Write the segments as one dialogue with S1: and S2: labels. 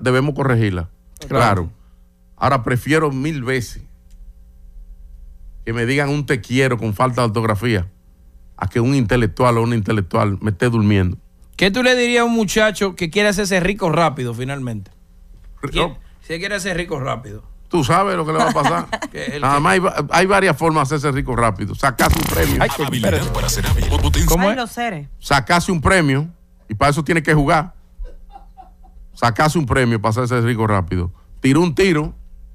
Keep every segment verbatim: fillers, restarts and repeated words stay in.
S1: debemos corregirla. Claro. claro. Ahora prefiero mil veces que me digan un te quiero con falta de ortografía a que un intelectual o una intelectual me esté durmiendo.
S2: ¿Qué tú le dirías a un muchacho que quiere hacerse rico rápido finalmente?
S1: No.
S2: Si quiere hacerse rico rápido.
S1: Tú sabes lo que le va a pasar. Nada más hay, hay varias formas de hacerse rico rápido. Sacarse un premio.
S3: Ay, habilidad para ser hábil.
S4: ¿Cómo es? Los seres.
S1: Sacarse un premio y para eso tiene que jugar. Sacarse un premio para hacerse rico rápido. Tiró un tiro.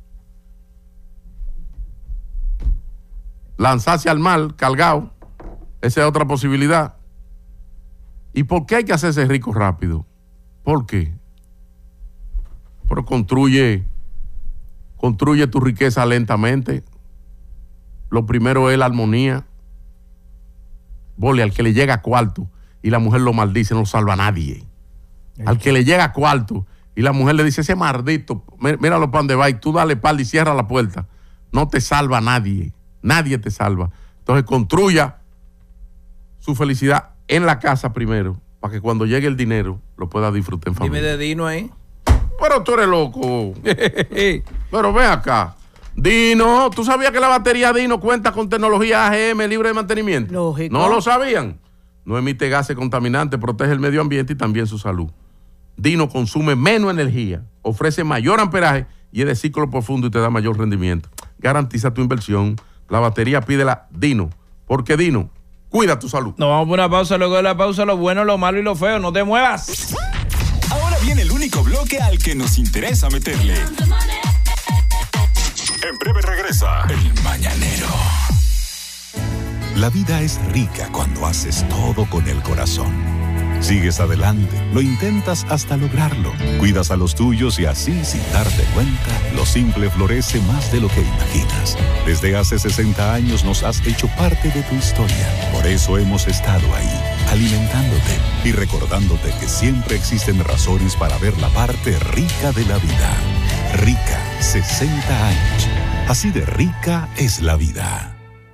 S1: Lanzarse al mar, cargado. Esa es otra posibilidad. ¿Y por qué hay que hacerse rico rápido? ¿Por qué? Pero construye, construye tu riqueza lentamente. Lo primero es la armonía. Bole, al que le llega cuarto y la mujer lo maldice, no salva a nadie. Al que le llega cuarto y la mujer le dice, ese maldito, míralo para donde va y tú dale pal y cierra la puerta. No te salva a nadie. Nadie te salva. Entonces construya su felicidad en la casa primero, para que cuando llegue el dinero lo pueda disfrutar en familia.
S2: Dime de Dino ahí.
S1: Pero tú eres loco. Pero ven acá. Dino, ¿tú sabías que la batería Dino cuenta con tecnología A G M libre de mantenimiento?
S4: Lógico.
S1: ¿No lo sabían? No emite gases contaminantes, protege el medio ambiente y también su salud. Dino consume menos energía, ofrece mayor amperaje y es de ciclo profundo y te da mayor rendimiento. Garantiza tu inversión. La batería pídela Dino, porque Dino cuida tu salud.
S2: Nos vamos por una pausa, luego de la pausa, lo bueno, lo malo y lo feo. No te muevas.
S3: Ahora viene el único bloque al que nos interesa meterle. En breve regresa El Mañanero. La vida es rica cuando haces todo con el corazón. Sigues adelante, lo intentas hasta lograrlo. Cuidas a los tuyos y así, sin darte cuenta, lo simple florece más de lo que imaginas. Desde hace sesenta años nos has hecho parte de tu historia. Por eso hemos estado ahí, alimentándote y recordándote que siempre existen razones para ver la parte rica de la vida. Rica, sesenta años. Así de rica es la vida.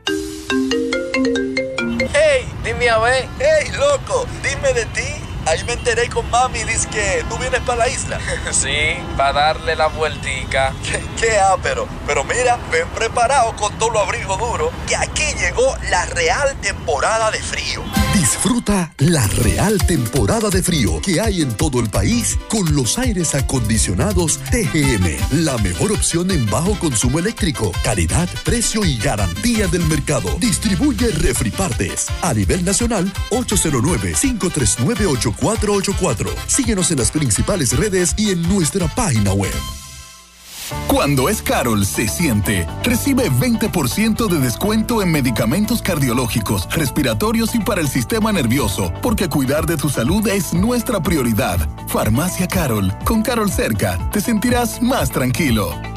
S5: ¡Ey! Dime a ver. ¡Ey, loco! Dime de ti. Ahí me enteré con mami, dice que tú vienes para la isla.
S6: Sí, para darle la vueltica.
S5: ¿Qué, qué ah, pero, pero mira, ven preparado con todo lo abrigo duro, que aquí llegó la real temporada de frío.
S7: Disfruta la real temporada de frío que hay en todo el país con los aires acondicionados T G M. La mejor opción en bajo consumo eléctrico, calidad, precio y garantía del mercado. Distribuye Refripartes. A nivel nacional, ocho cero nueve, cinco tres nueve, ocho cuatro ocho cuatro. Síguenos en las principales redes y en nuestra página web.
S3: Cuando es Carol, se siente. Recibe veinte por ciento de descuento en medicamentos cardiológicos, respiratorios y para el sistema nervioso, porque cuidar de tu salud es nuestra prioridad. Farmacia Carol. Con Carol cerca, te sentirás más tranquilo.